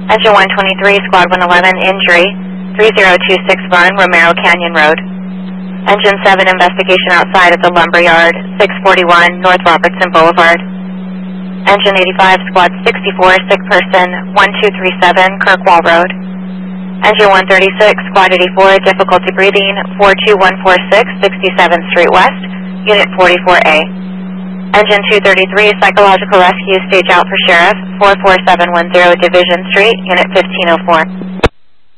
Engine 123, Squad 111, injury, 3026 Burn, Romero Canyon Road. Engine 7, investigation outside at the lumberyard, 641 North Robertson Boulevard. Engine 85, Squad 64, sick person, 1237 Kirkwall Road. Engine 136, Squad 84, difficulty breathing, 42146 67th Street West, Unit 44A. Engine 233, psychological rescue, stage out for Sheriff, 44710 Division Street, Unit 1504.